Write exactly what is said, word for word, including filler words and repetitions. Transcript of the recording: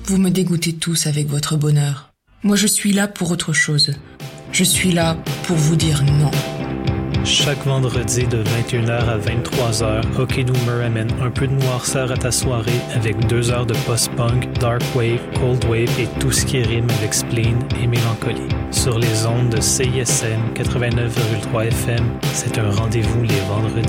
Vous me dégoûtez tous avec votre bonheur. Moi, je suis là pour autre chose. Je suis là pour vous dire non. Chaque vendredi de vingt et une heures à vingt-trois heures, Hockey Doomer amène un peu de noirceur à ta soirée avec deux heures de post-punk, dark wave, cold wave et tout ce qui rime avec spleen et mélancolie. Sur les ondes de C I S M quatre-vingt-neuf virgule trois F M, c'est un rendez-vous les vendredis.